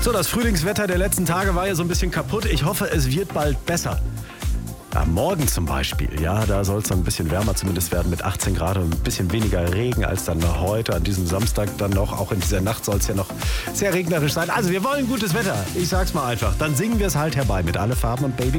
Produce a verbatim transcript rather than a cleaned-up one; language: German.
So, das Frühlingswetter der letzten Tage war ja so ein bisschen kaputt. Ich hoffe, es wird bald besser. Am Morgen zum Beispiel, ja, da soll es dann ein bisschen wärmer zumindest werden mit achtzehn Grad und ein bisschen weniger Regen als dann heute, an diesem Samstag dann noch. Auch in dieser Nacht soll es ja noch sehr regnerisch sein. Also wir wollen gutes Wetter, ich sag's mal einfach. Dann singen wir es halt herbei mit Alle Farben und Baby